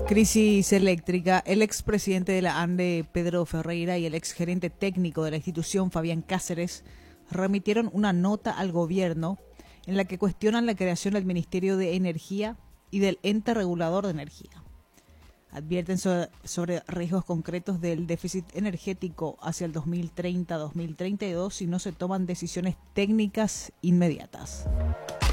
Crisis eléctrica. El expresidente de la ANDE, Pedro Ferreira, y el exgerente técnico de la institución, Fabián Cáceres, remitieron una nota al gobierno en la que cuestionan la creación del Ministerio de Energía y del ente regulador de energía. Advierten sobre riesgos concretos del déficit energético hacia el 2030-2032 si no se toman decisiones técnicas inmediatas.